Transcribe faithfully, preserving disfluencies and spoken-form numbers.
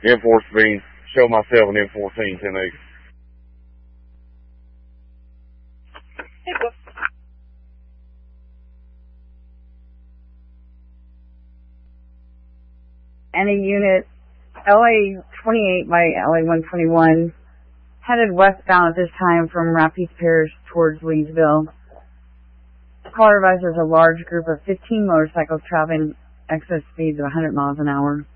Enforce being show myself an M fourteen ten eighty. Any unit, L A twenty-eight by L A one twenty-one, headed westbound at this time from Rapides Parish towards Leesville. Caller advises a large group of fifteen motorcycles traveling excess speeds of one hundred miles an hour.